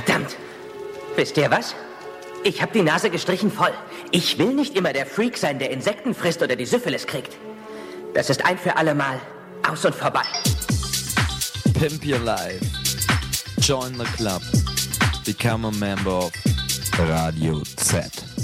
Verdammt! Wisst ihr was? Ich habe die Nase gestrichen voll. Ich will nicht immer der Freak sein, der Insekten frisst oder die Syphilis kriegt. Das ist ein für alle Mal aus und vorbei. Pimp your life. Join the club. Become a member of Radio Z.